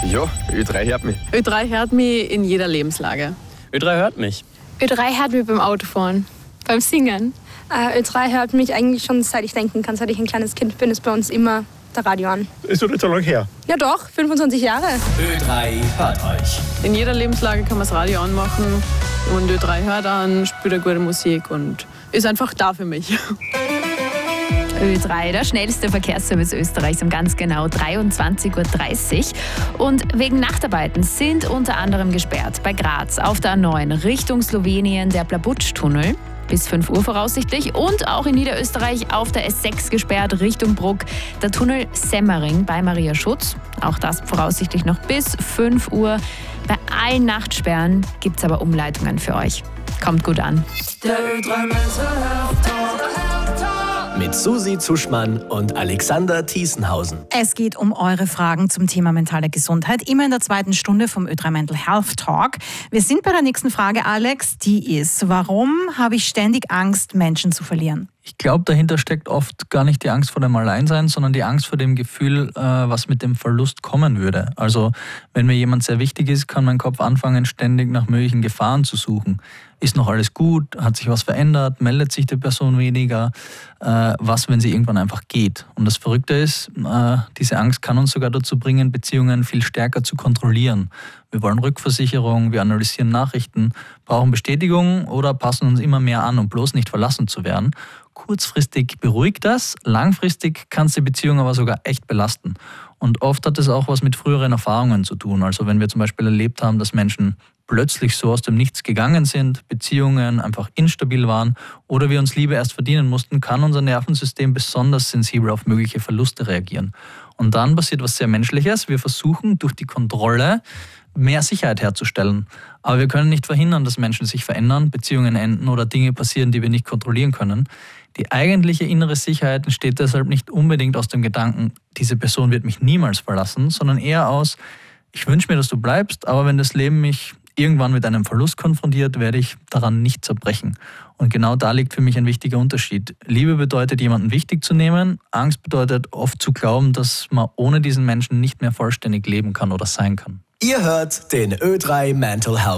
Ja, Ö3 hört mich. Ö3 hört mich in jeder Lebenslage. Ö3 hört mich. Ö3 hört mich beim Autofahren, beim Singen. Ö3 hört mich eigentlich schon seit ich denken kann, seit ich ein kleines Kind bin, ist bei uns immer der Radio an. Ist doch nicht so lange her. Ja doch, 25 Jahre. Ö3 hört euch. In jeder Lebenslage kann man das Radio anmachen und Ö3 hört an, spielt eine gute Musik und ist einfach da für mich. Ö3, der schnellste Verkehrsservice Österreichs um ganz genau 23.30 Uhr. Und wegen Nachtarbeiten sind unter anderem gesperrt bei Graz auf der A9 Richtung Slowenien der Plabutsch-Tunnel bis 5 Uhr voraussichtlich und auch in Niederösterreich auf der S6 gesperrt Richtung Bruck der Tunnel Semmering bei Maria Schutz. Auch das voraussichtlich noch bis 5 Uhr. Bei allen Nachtsperren gibt es aber Umleitungen für euch. Kommt gut an. Der Ö3 Mental Health Talk mit Susi Zuschmann und Alexander Thiesenhausen. Es geht um eure Fragen zum Thema mentale Gesundheit, immer in der zweiten Stunde vom Ö3 Mental Health Talk. Wir sind bei der nächsten Frage, Alex, die ist: Warum habe ich ständig Angst, Menschen zu verlieren? Ich glaube, dahinter steckt oft gar nicht die Angst vor dem Alleinsein, sondern die Angst vor dem Gefühl, was mit dem Verlust kommen würde. Also wenn mir jemand sehr wichtig ist, kann mein Kopf anfangen, ständig nach möglichen Gefahren zu suchen. Ist noch alles gut? Hat sich was verändert? Meldet sich die Person weniger? Was, wenn sie irgendwann einfach geht? Und das Verrückte ist, diese Angst kann uns sogar dazu bringen, Beziehungen viel stärker zu kontrollieren. Wir wollen Rückversicherung, wir analysieren Nachrichten, brauchen Bestätigung oder passen uns immer mehr an, um bloß nicht verlassen zu werden. Kurzfristig beruhigt das, langfristig kann es die Beziehung aber sogar echt belasten. Und oft hat es auch was mit früheren Erfahrungen zu tun. Also wenn wir zum Beispiel erlebt haben, dass Menschen plötzlich so aus dem Nichts gegangen sind, Beziehungen einfach instabil waren oder wir uns Liebe erst verdienen mussten, kann unser Nervensystem besonders sensibel auf mögliche Verluste reagieren. Und dann passiert was sehr Menschliches. Wir versuchen durch die Kontrolle mehr Sicherheit herzustellen. Aber wir können nicht verhindern, dass Menschen sich verändern, Beziehungen enden oder Dinge passieren, die wir nicht kontrollieren können. Die eigentliche innere Sicherheit entsteht deshalb nicht unbedingt aus dem Gedanken, diese Person wird mich niemals verlassen, sondern eher aus, ich wünsche mir, dass du bleibst, aber wenn das Leben mich irgendwann mit einem Verlust konfrontiert, werde ich daran nicht zerbrechen. Und genau da liegt für mich ein wichtiger Unterschied. Liebe bedeutet, jemanden wichtig zu nehmen. Angst bedeutet, oft zu glauben, dass man ohne diesen Menschen nicht mehr vollständig leben kann oder sein kann. Ihr hört den Ö3 Mental Health